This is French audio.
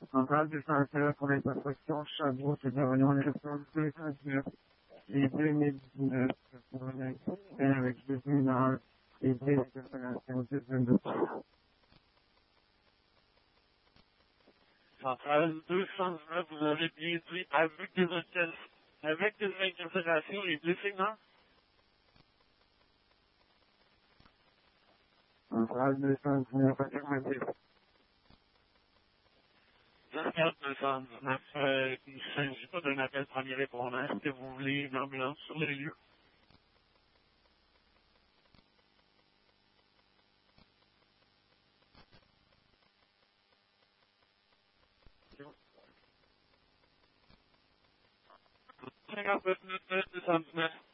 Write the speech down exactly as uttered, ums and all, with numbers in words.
Centrale du Centre pour les constructions Sherbrooke et Dorion, les ressources deux cent dix-neuf et deux mille dix-neuf pour un avec deux mineurs et deux opérations dix vingt-deux. Centrale deux cent dix-neuf, vous avez bien dit, avec des hôtels, avec des interférations et des signaux. Centrale deux cent dix-neuf, affirmatif. Centrale deux cent dix-neuf, euh, il ne s'agit pas d'un appel premier répondant. Est-ce que vous voulez une ambulance sur les lieux? cinquante-neuf deux cent dix-neuf.